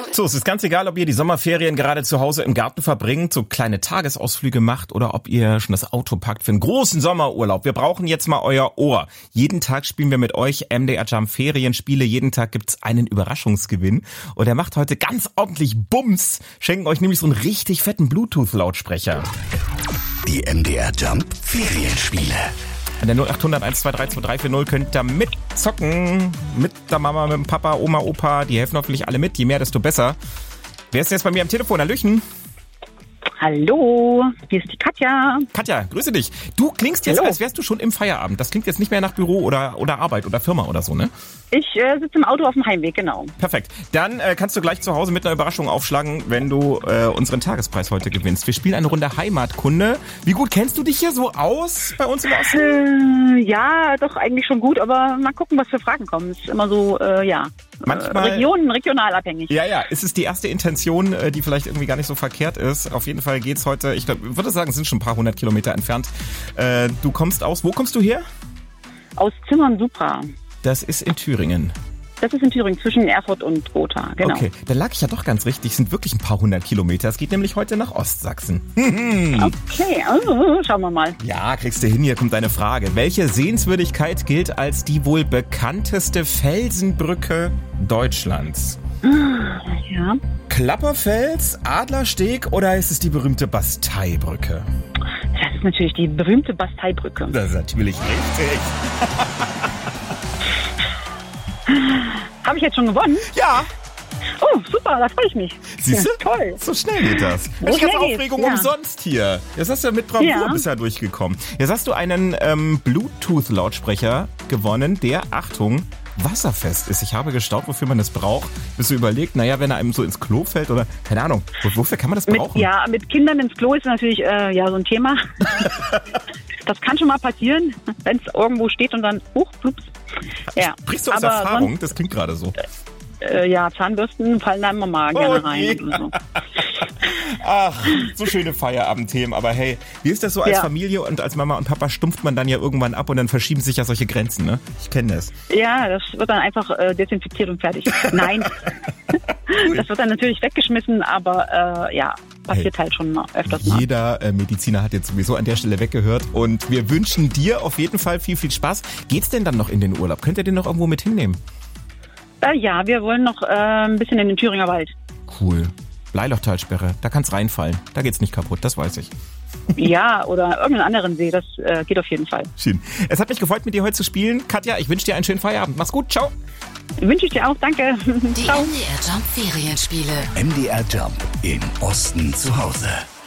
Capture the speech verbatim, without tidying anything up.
So, es ist ganz egal, ob ihr die Sommerferien gerade zu Hause im Garten verbringt, so kleine Tagesausflüge macht oder ob ihr schon das Auto packt für einen großen Sommerurlaub. Wir brauchen jetzt mal euer Ohr. Jeden Tag spielen wir mit euch M D R Jump Ferienspiele. Jeden Tag gibt's einen Überraschungsgewinn. Und der macht heute ganz ordentlich Bums. Schenken euch nämlich so einen richtig fetten Bluetooth-Lautsprecher. Die M D R Jump Ferienspiele. An der null acht hundert eins zwei drei zwei drei vier null könnt ihr mitzocken. Mit der Mama, mit dem Papa, Oma, Opa. Die helfen hoffentlich alle mit. Je mehr, desto besser. Wer ist denn jetzt bei mir am Telefon? Hallöchen. Hallo, hier ist die Katja. Katja, grüße dich. Du klingst jetzt, Hallo. als wärst du schon im Feierabend. Das klingt jetzt nicht mehr nach Büro oder, oder Arbeit oder Firma oder so, ne? Ich äh, sitze im Auto auf dem Heimweg, genau. Perfekt. Dann äh, kannst du gleich zu Hause mit einer Überraschung aufschlagen, wenn du äh, unseren Tagespreis heute gewinnst. Wir spielen eine Runde Heimatkunde. Wie gut kennst du dich hier so aus bei uns im Osten? Äh, ja, doch eigentlich schon gut, aber mal gucken, was für Fragen kommen. Ist immer so, äh, ja, Manchmal, äh, Regionen, regional abhängig. Ja, ja, es ist die erste Intention, äh, die vielleicht irgendwie gar nicht so verkehrt ist. Auf jeden Fall geht's heute, ich glaube, würde sagen, es sind schon ein paar hundert Kilometer entfernt. Äh, du kommst aus, wo kommst du her? Aus Zimmern-Supra. Das ist in Thüringen. Das ist in Thüringen zwischen Erfurt und Gotha, genau. Okay, da lag ich ja doch ganz richtig. Es sind wirklich ein paar hundert Kilometer. Es geht nämlich heute nach Ostsachsen. Okay, also, schauen wir mal. Ja, kriegst du hin. Hier kommt deine Frage. Welche Sehenswürdigkeit gilt als die wohl bekannteste Felsenbrücke Deutschlands? Ja. Klapperfels, Adlersteg oder ist es die berühmte Basteibrücke? Das ist natürlich die berühmte Basteibrücke. Das ist natürlich richtig. Habe ich jetzt schon gewonnen? Ja. Oh, super, da freue ich mich. Siehst du? Ja, toll. So schnell geht das. So Ich schnell habe geht's, Aufregung ja. umsonst hier. Jetzt hast du ja mit Bravour Ja. bisher durchgekommen. Jetzt hast du einen ähm, Bluetooth-Lautsprecher gewonnen, der, Achtung, wasserfest ist. Ich habe gestaunt, wofür man das braucht. Bis du überlegt, naja, wenn er einem so ins Klo fällt oder, keine Ahnung, wofür kann man das Mit, brauchen? ja, mit Kindern ins Klo ist natürlich äh, ja so ein Thema. Das kann schon mal passieren, wenn es irgendwo steht und dann, huch, plups. Ja. Sprichst du aus Aber Erfahrung? sonst, Das klingt gerade so. äh, ja, Zahnbürsten fallen da immer mal gerne Oh rein. je. Und so. Ach, so schöne Feierabendthemen. Aber hey, wie ist das so als Ja. Familie und als Mama und Papa stumpft man dann ja irgendwann ab und dann verschieben sich ja solche Grenzen, ne? Ich kenne das. Ja, das wird dann einfach äh, desinfiziert und fertig. Nein, das wird dann natürlich weggeschmissen, aber äh, ja, passiert Hey. halt schon mal öfters mal. Jeder äh, Mediziner hat jetzt sowieso an der Stelle weggehört und wir wünschen dir auf jeden Fall viel, viel Spaß. Geht's denn dann noch in den Urlaub? Könnt ihr den noch irgendwo mit hinnehmen? Äh, ja, wir wollen noch äh, ein bisschen in den Thüringer Wald. Cool. Bleilochtalsperre, da kann's reinfallen. Da geht's nicht kaputt, das weiß ich. Ja, oder irgendeinen anderen See, das äh, geht auf jeden Fall. Schön. Es hat mich gefreut, mit dir heute zu spielen. Katja, ich wünsche dir einen schönen Feierabend. Mach's gut, ciao. Wünsche ich dir auch, danke. Die Ciao. M D R Jump Ferienspiele. M D R Jump im Osten zu Hause.